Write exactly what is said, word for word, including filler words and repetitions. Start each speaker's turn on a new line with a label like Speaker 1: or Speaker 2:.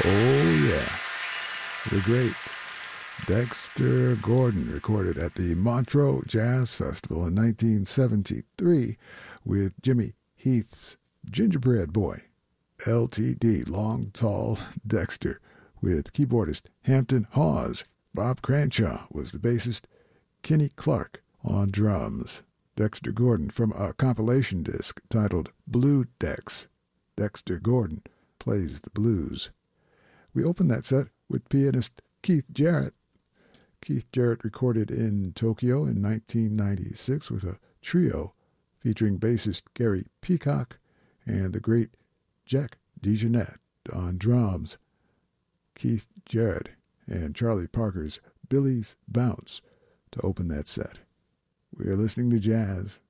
Speaker 1: Oh, yeah. The great Dexter Gordon recorded at the Montreux Jazz Festival in nineteen seventy-three with Jimmy Heath's Gingerbread Boy. L T D, Long Tall Dexter, with keyboardist Hampton Hawes. Bob Cranshaw was the bassist. Kenny Clark on drums. Dexter Gordon from a compilation disc titled Blue Dex. Dexter Gordon plays the blues. We opened that set with pianist Keith Jarrett. Keith Jarrett recorded in Tokyo in nineteen ninety-six with a trio featuring bassist Gary Peacock and the great Jack DeJohnette on drums. Keith Jarrett and Charlie Parker's Billy's Bounce to open that set. We are listening to jazz